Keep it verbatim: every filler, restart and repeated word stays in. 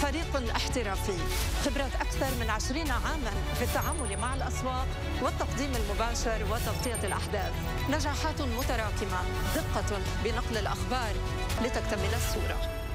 فريق احترافي، خبرات أكثر من عشرين عاماً في التعامل مع الأسواق والتقديم المباشر وتغطية الأحداث، نجاحات متراكمة، دقة بنقل الأخبار لتكتمل الصورة.